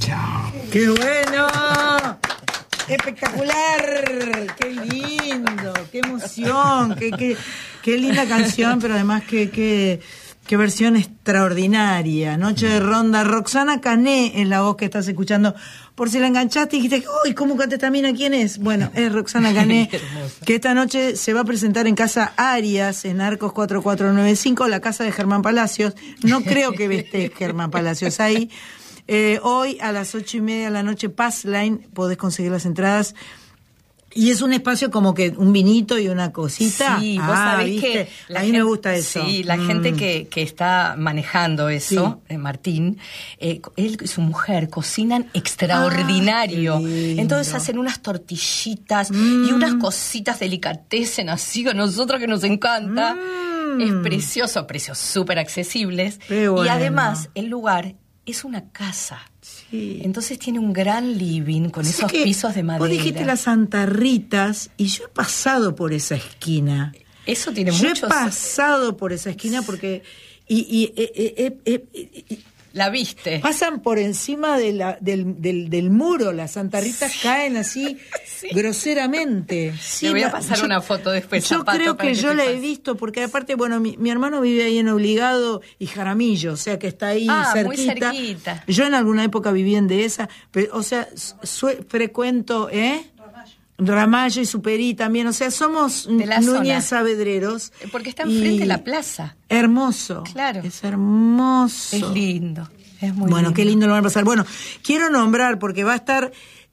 Chao. ¡Qué bueno! ¡Espectacular! ¡Qué lindo! ¡Qué emoción! ¡Qué linda canción! Pero además qué versión extraordinaria. Noche de ronda. Roxana Cané es la voz que estás escuchando. Por si la enganchaste y dijiste, uy, ¿cómo canta esta mina? ¿Quién es? Bueno, es Roxana Cané, que esta noche se va a presentar en Casa Arias, en Arcos 4495, la casa de Germán Palacios. No creo que esté Germán Palacios ahí. Hoy a las 8:30 de la noche, Pass Line, podés conseguir las entradas. Y es un espacio como que un vinito y una cosita. Sí, vos sabés ¿viste? que a mí me gusta eso. Sí, la gente que está manejando eso, Sí. Martín, él y su mujer cocinan extraordinario. Entonces hacen unas tortillitas y unas cositas delicatessen así a nosotros que nos encanta. Es precioso, precios súper accesibles. Bueno. Y además el lugar es una casa. Sí. Entonces tiene un gran living con Así esos que pisos de madera. Vos dijiste las Santarritas y yo he pasado por esa esquina. Eso tiene Yo muchos... he pasado por esa esquina porque La viste. pasan por encima de del muro, las Santarritas caen así groseramente. Sí, Le voy a pasar una foto después. Yo Zapato, creo para que que yo te la he pase. visto porque aparte, bueno, mi hermano vive ahí en Obligado y Jaramillo, o sea que está ahí muy cerquita. cerquita. Yo en alguna época viví en Dehesa, pero, o sea, frecuento, Ramallo y Superí también, o sea, somos De la Núñez zona. Saavedreros. Porque está enfrente de la plaza. Hermoso. Claro. Es hermoso. Es lindo. Es muy Bueno, lindo. qué lindo lo van a pasar. Bueno, quiero nombrar porque va a estar,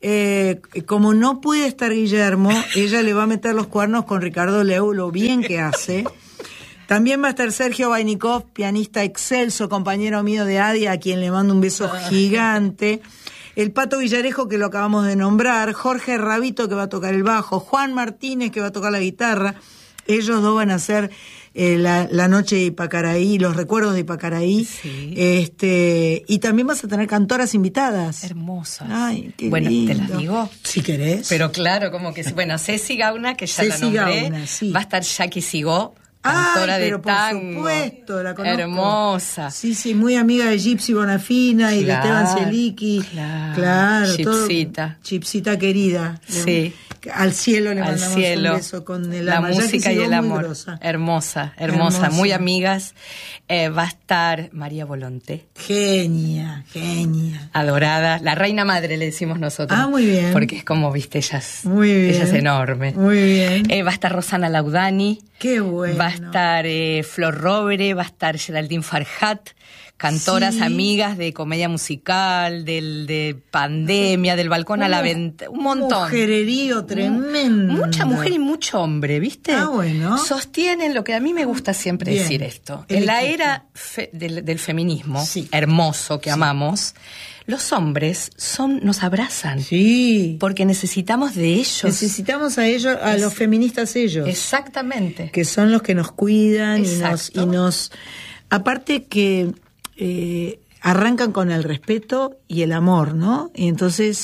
como no puede estar Guillermo, ella le va a meter los cuernos con Ricardo Leu, lo bien que hace. También va a estar Sergio Vainikov, pianista excelso, compañero mío de ADIA, a quien le mando un beso gigante. El Pato Villarejo, que lo acabamos de nombrar. Jorge Rabito, que va a tocar el bajo. Juan Martínez, que va a tocar la guitarra. Ellos dos van a hacer la noche de Ipacaraí, los recuerdos de Ipacaraí. Sí. Y también vas a tener cantoras invitadas. Hermosas. Ay, qué bueno, lindo. te las digo. Si querés. Pero claro, como que sí. Bueno, Ceci Gauna, que ya Ceci la nombré. Gauna, sí. Va a estar Jackie Sigó, cantora pero de por tango. supuesto, la conozco. Hermosa. Sí, muy amiga de Gypsy Bonafina y de Claro, Esteban Celiki. claro. todo. Chipsita. Chipsita querida. Sí. Al cielo le Al mandamos cielo. un beso con el La alma. Jackie música y Sigó el muy amor. grosa. Hermosa, Hermosa. muy amigas. Va a estar María Volonté. Genia. Adorada, la reina madre le decimos nosotros. Muy bien. Porque es como, viste, ella Muy bien. es enorme. Muy bien. Va a estar Rosana Laudani. Qué bueno. Va a estar Flor Robre, va a estar Geraldine Farhat, cantoras Sí. amigas de comedia musical, de pandemia, del balcón a la ventana, un montón. Mujererío tremendo. Mucha mujer y mucho hombre, ¿viste? Bueno. Sostienen lo que a mí me gusta siempre Bien. decir esto. El En la equipo. era del feminismo, Sí. hermoso que amamos, los hombres nos abrazan. Sí. Porque necesitamos de ellos. Necesitamos a ellos, a los feministas ellos. Exactamente. Que son los que nos cuidan Exacto. y nos aparte que arrancan con el respeto y el amor, ¿no? Y entonces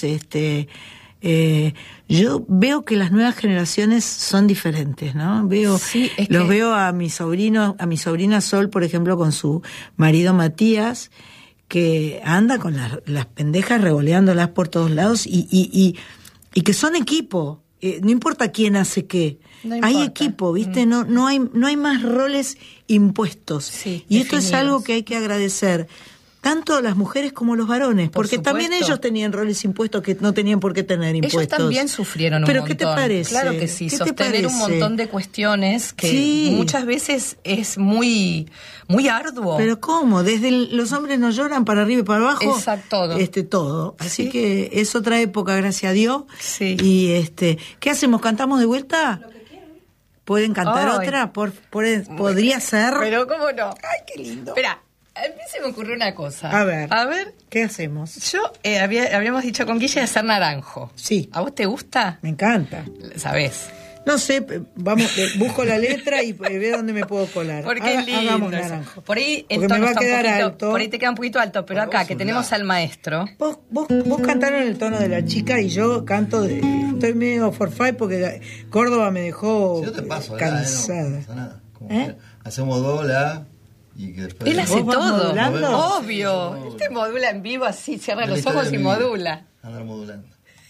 yo veo que las nuevas generaciones son diferentes, ¿no? Sí, es los que- veo a mi sobrina Sol, por ejemplo, con su marido Matías, que anda con las pendejas revoleándolas por todos lados y que son equipo. No importa quién hace qué. No Hay importa. equipo, ¿viste? No hay más roles impuestos. Sí, y esto es definidos. algo que hay que agradecer. Tanto las mujeres como los varones, Por porque también supuesto. ellos tenían roles impuestos que no tenían por qué tener impuestos. Ellos también sufrieron un ¿Pero montón. qué te parece? Claro que sí, ¿Qué te sostener un parece? montón de cuestiones que Sí. muchas veces es muy, muy arduo. Pero ¿cómo? Desde los hombres no lloran para arriba y para abajo. Exacto, todo. Todo. Así Sí. que es otra época, gracias a Dios. Sí. Y ¿qué hacemos? ¿Cantamos de vuelta? ¿Pueden cantar Ay. otra? ¿Podría ser? Pero ¿cómo no? Ay, qué lindo. Espera, a mí se me ocurrió una cosa. A ver. A ver, ¿Qué hacemos? yo habíamos dicho con Guille de hacer naranjo. Sí. ¿A vos te gusta? Me encanta. ¿Sabés? No sé, vamos, busco la letra y veo dónde me puedo colar. Porque es lindo Hagamos eso. naranjo. Por ahí el Porque tono me va a está un quedar poquito, alto. por ahí te queda un poquito alto, pero acá que tenemos al maestro. Vos cantaron el tono de la chica y yo canto estoy medio for five porque Córdoba me dejó Si yo te paso, cansada. no pasa nada. Como que hacemos do, la. Y que después Él hace ¿Vos vas todo. modulando? Obvio. Este modula en vivo así, cierra los ojos y modula. Andar modulando.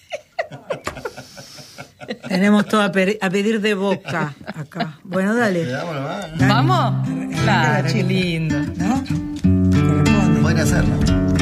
Tenemos todo a pedir de boca acá. Bueno, Le dale. damos la mano. Dale. ¿Vamos? Arranca la Claro, qué chica. lindo. ¿No? Corresponde. Pueden hacerlo.